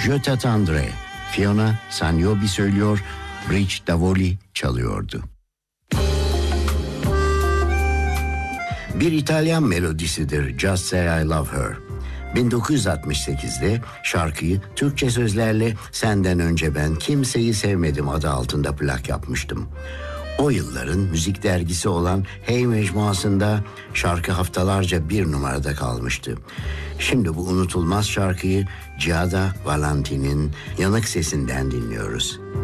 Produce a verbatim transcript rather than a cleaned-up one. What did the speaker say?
Je t'attendrai. Fiona Sanyobi söylüyor, Bridge Davoli çalıyordu. Bir İtalyan melodisidir Just Say I Love Her. bin dokuz yüz altmış sekizde şarkıyı Türkçe sözlerle Senden Önce Ben Kimseyi Sevmedim adı altında plak yapmıştım. O yılların müzik dergisi olan Hey mecmuasında şarkı haftalarca bir numarada kalmıştı. Şimdi bu unutulmaz şarkıyı Giada Valentin'in yanık sesinden dinliyoruz.